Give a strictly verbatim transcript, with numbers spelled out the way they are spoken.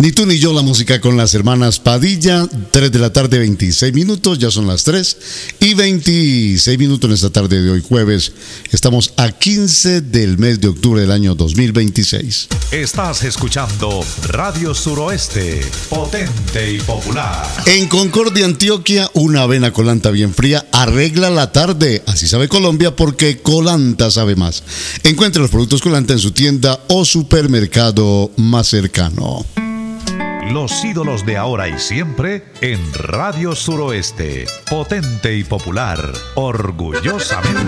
Ni tú ni yo, la música con las hermanas Padilla. Tres de la tarde, veintiséis minutos, ya son las tres y veintiséis minutos en esta tarde de hoy, jueves. Estamos a quince del mes de octubre del año dos mil veintiséis. Estás escuchando Radio Suroeste, potente y popular. En Concordia, Antioquia, una avena colanta bien fría arregla la tarde. Así sabe Colombia, porque Colanta sabe más. Encuentre los productos Colanta en su tienda o supermercado más cercano. Los ídolos de ahora y siempre en Radio Suroeste, potente y popular, orgullosamente.